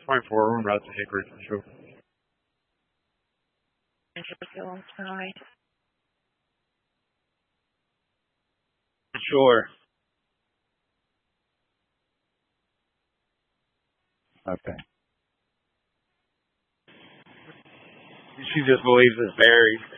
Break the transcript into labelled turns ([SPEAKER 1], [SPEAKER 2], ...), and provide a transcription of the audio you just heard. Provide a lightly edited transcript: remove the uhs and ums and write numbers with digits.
[SPEAKER 1] 6.4, we're about to Hickory for sure.
[SPEAKER 2] Sure. Okay.
[SPEAKER 1] She just believes it's berries.